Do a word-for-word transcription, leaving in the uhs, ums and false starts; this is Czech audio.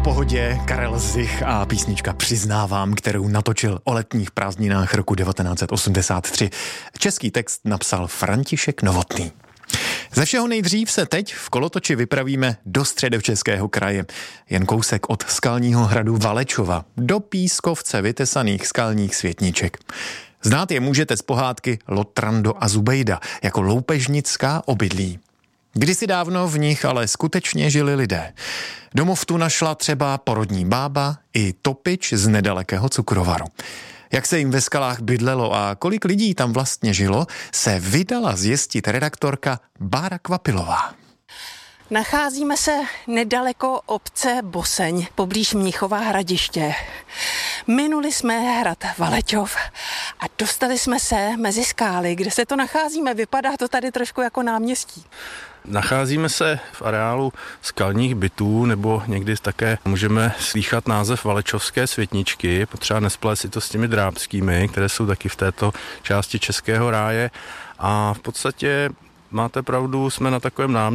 pohodě, Karel Zich a písnička Přiznávám, kterou natočil o letních prázdninách roku devatenáct set osmdesát tři. Český text napsal František Novotný. Ze všeho nejdřív se teď v kolotoči vypravíme do Středočeského kraje. Jen kousek od skalního hradu Valečova do pískovce vytesaných skalních světniček. Znát je můžete z pohádky Lotrando a Zubejda jako loupežnická obydlí. Kdysi dávno v nich ale skutečně žili lidé. Domov tu našla třeba porodní bába i topič z nedalekého cukrovaru. Jak se jim ve skalách bydlelo a kolik lidí tam vlastně žilo, se vydala zjistit redaktorka Bára Kvapilová. Nacházíme se nedaleko obce Boseň, poblíž Mnichova Hradiště. Minuli jsme hrad Valečov a dostali jsme se mezi skály, kde se to nacházíme. Vypadá to tady trošku jako náměstí. Nacházíme se v areálu skalních bytů, nebo někdy také můžeme slýchat název Valečovské světničky, potřeba nesplést si to s těmi drábskými, které jsou taky v této části Českého ráje. A v podstatě máte pravdu, jsme na takovém náměstí,